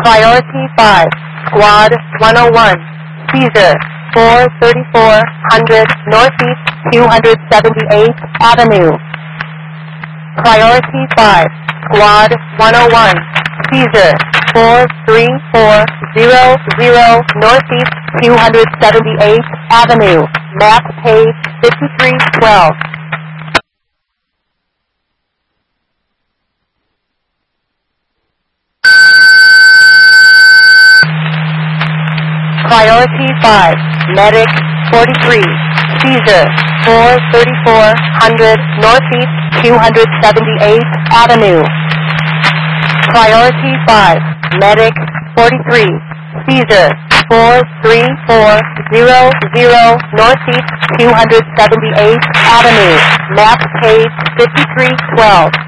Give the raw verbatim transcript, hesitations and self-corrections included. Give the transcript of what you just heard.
Priority five, Squad one oh one, Caesar, four thirty-four hundred Northeast two hundred seventy-eighth Avenue. Priority five, Squad one oh one, Caesar, four three four zero zero Northeast two hundred seventy-eighth Avenue, map page fifty-three twelve. Priority five, Medic forty-three, Caesar, four thirty-four hundred Northeast two hundred seventy-eighth Avenue. Priority five, Medic forty-three, Caesar, four three four zero zero Northeast two hundred seventy-eighth Avenue, map page fifty-three twelve.